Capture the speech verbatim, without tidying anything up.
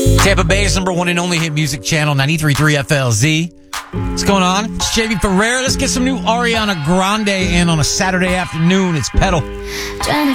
Tampa Bay's number one and only hit music channel, ninety-three point three F L Z. What's going on? It's J V Ferreira. Let's get some new Ariana Grande in on a Saturday afternoon. It's Pedal.